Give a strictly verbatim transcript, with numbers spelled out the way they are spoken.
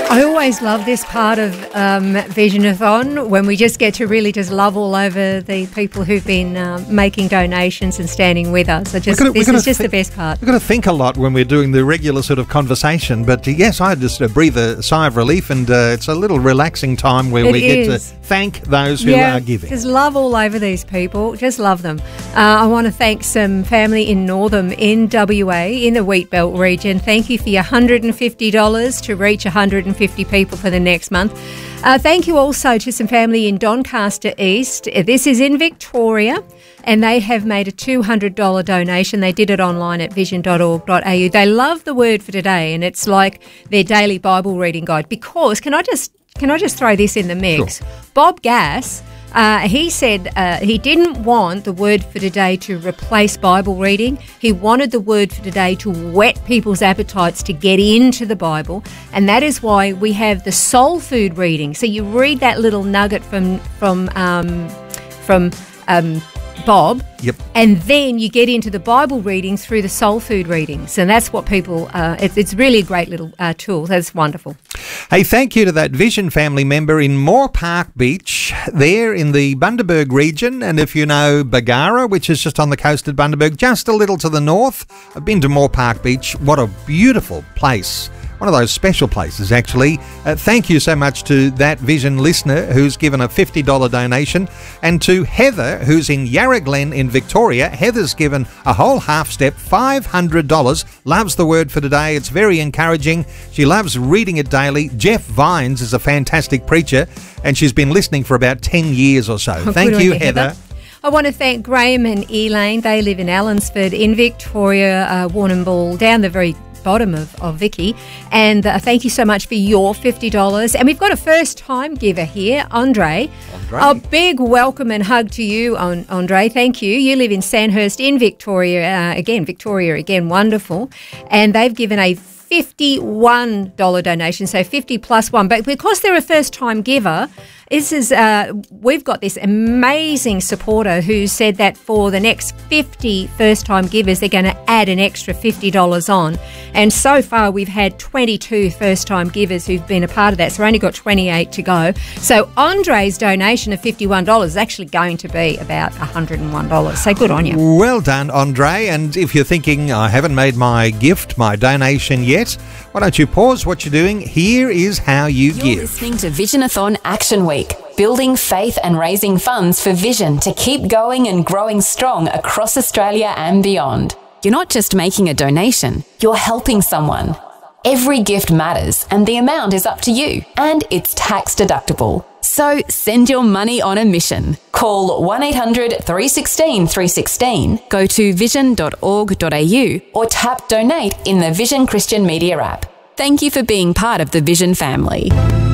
I always love this part of um, Visionathon when we just get to really just love all over the people who've been um, making donations and standing with us. I just, gonna, this is just th- the best part. We've got to think a lot when we're doing the regular sort of conversation, but yes, I just uh, breathe a sigh of relief, and uh, it's a little relaxing time where It we is. get to thank those who yeah, are giving. Just love all over these people. Just love them. Uh, I want to thank some family in Northam in W A in the Wheat Belt region. Thank you for your one hundred fifty dollars to reach one hundred fifty people for the next month. Uh, thank you also to some family in Doncaster East. This is in Victoria, and they have made a two hundred dollars donation. They did it online at vision dot org dot a u. They love the word for today, and it's like their daily Bible reading guide. Because, can I just can I just throw this in the mix? Sure. Bob Gass, uh, he said uh, he didn't want the word for today to replace Bible reading. He wanted the word for today to whet people's appetites to get into the Bible, and that is why we have the soul food reading. So you read that little nugget from from um, from um, Bob, Yep. and then you get into the Bible reading through the soul food readings, and that's what people. Uh, it's, it's really a great little uh, tool. That's wonderful. Hey, thank you to that Vision family member in Moore Park Beach, there in the Bundaberg region. And if you know Bargara, which is just on the coast of Bundaberg, just a little to the north, I've been to Moore Park Beach. What a beautiful place. One of those special places, actually. Uh, thank you so much to that Vision listener who's given a fifty dollars donation, and to Heather, who's in Yarra Glen in Victoria. Heather's given a whole half step, five hundred dollars. Loves the word for today. It's very encouraging. She loves reading it daily. Jeff Vines is a fantastic preacher, and she's been listening for about ten years or so. Oh, thank good you, on you, Heather. Heather. I want to thank Graham and Elaine. They live in Allensford in Victoria, uh, Warrnambool, down the very bottom of, of Vicky. And uh, thank you so much for your fifty dollars. And we've got a first-time giver here, Andre. Andre. A big welcome and hug to you, Andre. Thank you. You live in Sandhurst in Victoria. Uh, again, Victoria, again, wonderful. And they've given a fifty-one dollars donation, so fifty plus one. But because they're a first-time giver, this is uh, we've got this amazing supporter who said that for the next fifty first-time givers, they're going to add an extra fifty dollars on. And so far, we've had twenty-two first-time givers who've been a part of that, so we've only got twenty-eight to go. So Andre's donation of fifty-one dollars is actually going to be about one hundred one dollars. So good on you. Well done, Andre. And if you're thinking, I haven't made my gift, my donation yet, why don't you pause what you're doing? Here is how you You're give. listening to Visionathon Action Week, building faith and raising funds for Vision to keep going and growing strong across Australia and beyond. You're not just making a donation, you're helping someone. Every gift matters, and the amount is up to you, and it's tax deductible. So send your money on a mission. Call one eight hundred three one six three one six, go to vision dot org dot a u, or tap donate in the Vision Christian Media app. Thank you for being part of the Vision family.